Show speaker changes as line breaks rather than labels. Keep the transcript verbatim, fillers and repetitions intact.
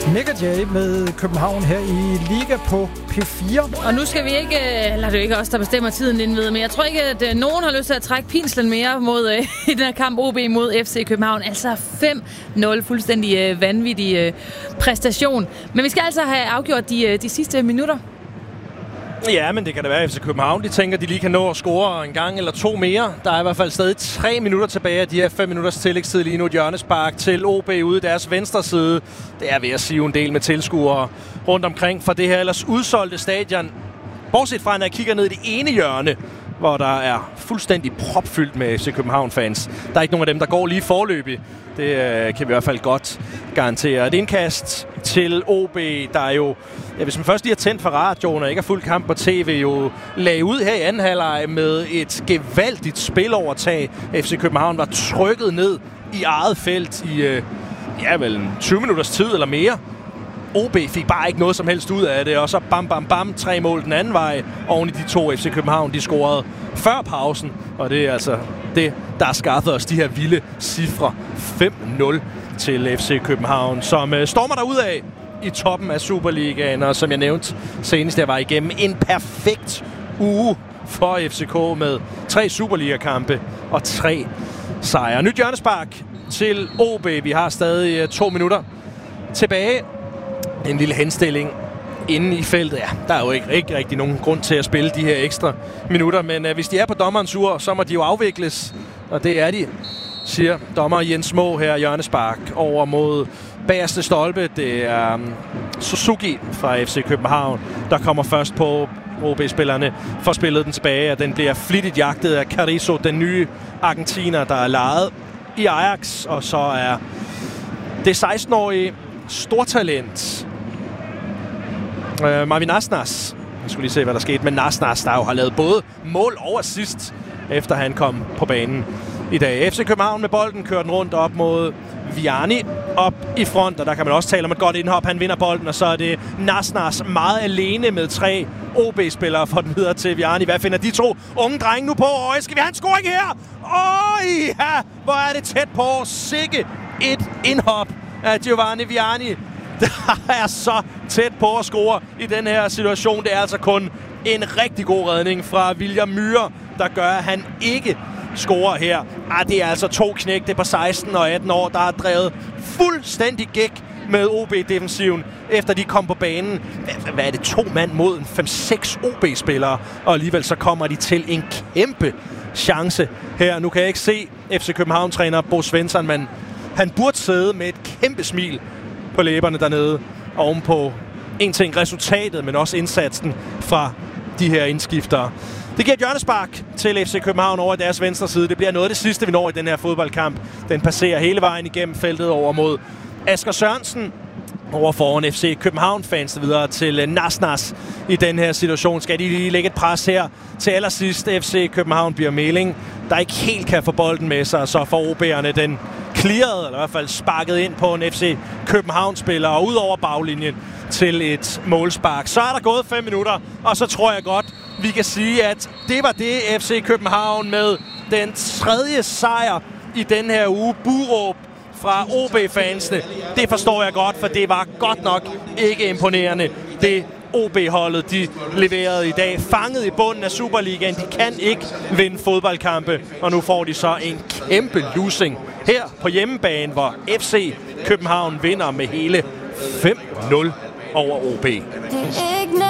Nick og Jay med København her i Liga på P fire.
Og nu skal vi ikke, eller det er jo ikke os, der bestemmer tiden indved, men jeg tror ikke, at uh, nogen har lyst til at trække pinslen mere mod, uh, i den her kamp O B mod F C København. Altså fem nul, fuldstændig uh, vanvittig uh, præstation. Men vi skal altså have afgjort de, uh, de sidste minutter.
Ja, men det kan da være, at F C København de tænker, at de lige kan nå at score en gang eller to mere. Der er i hvert fald stadig tre minutter tilbage af de her fem minutters tillægstid lige nu. Et hjørnespark til O B ude i deres venstre side. Det er ved at sige en del med tilskuere rundt omkring for det her ellers udsolgte stadion. Bortset fra, når jeg kigger ned i det ene hjørne, hvor der er fuldstændig propfyldt med F C København-fans. Der er ikke nogen af dem, der går lige forløbig. Det øh, kan vi i hvert fald godt garantere. Et indkast til O B, der jo, ja, hvis man først lige har tændt for radioen og ikke har fuld kamp på tv, jo lagde ud her i anden halvleg med et gevaldigt spilovertag. F C København var trykket ned i eget felt i øh, ja, vel tyve minutters tid eller mere. O B fik bare ikke noget som helst ud af det, og så bam, bam, bam, tre mål den anden vej oven i de to F C København. De scorede før pausen, og det er altså det, der har skaffet os de her vilde cifre. fem nul til F C København, som øh, stormer derudad i toppen af Superligaen, og som jeg nævnte senest, jeg var igennem en perfekt uge for F C K med tre Superliga-kampe og tre sejre. Nyt hjørnespark til O B. Vi har stadig øh, to minutter tilbage. En lille henstilling inde i feltet. Ja, der er jo ikke rigtig, rigtig nogen grund til at spille de her ekstra minutter, men øh, hvis de er på dommerens ur, så må de jo afvikles, og det er de, siger dommer Jens Må her. Hjørnespark over mod bagerste stolpe. Det er um, Suzuki fra F C København, der kommer først på. O B-spillerne får spillet den tilbage, og den bliver flittigt jagtet af Carrizo, den nye argentiner, der er lejet i Ajax, og så er det seksten-årige stortalent øh, Marvin Nasnas. Jeg skulle lige se, hvad der skete med Nasnas, der jo har lavet både mål og assist, efter han kom på banen i dag. F C København med bolden kører den rundt op mod Viani op i front, og der kan man også tale om et godt indhop. Han vinder bolden, og så er det Nasnas meget alene med tre O B-spillere for den videre til Viani. Hvad finder de to unge drenge nu på? Og skal vi have en scoring her? Øj, ja, hvor er det tæt på. Sikke et indhop af Giovanni Viani, der er så tæt på at score i den her situation. Det er altså kun en rigtig god redning fra William Myhre, der gør, at han ikke scorer her. Ah, det er altså to knægte på seksten og atten år, der har drevet fuldstændig gæk med O B-defensiven, efter de kom på banen. Hvad er det? To mand mod en fem seks O B-spillere, og alligevel så kommer de til en kæmpe chance her. Nu kan jeg ikke se F C København-træner Bo Svensson, men han burde sidde med et kæmpe smil på læberne dernede, ovenpå en ting resultatet, men også indsatsen fra de her indskiftere. Det giver et hjørnespark til F C København over deres venstre side. Det bliver noget af det sidste, vi når i den her fodboldkamp. Den passerer hele vejen igennem feltet over mod Asger Sørensen. Over foran F C København-fans videre til Nasnas i den her situation. Skal de lige lægge et pres her til allersidst. F C København bliver Meling, der ikke helt kan få bolden med sig. Så får O B'erne den clearet, eller i hvert fald sparket ind på en F C København-spiller, og ud over baglinjen til et målspark. Så er der gået fem minutter, og så tror jeg godt, vi kan sige, at det var det F C København med den tredje sejr i den her uge. Buråb fra O B-fansene. Det forstår jeg godt, for det var godt nok ikke imponerende. Det O B-holdet, de leverede i dag, fanget i bunden af Superligaen. De kan ikke vinde fodboldkampe, og nu får de så en kæmpe losing her på hjemmebane, hvor F C København vinder med hele fem nul over O B.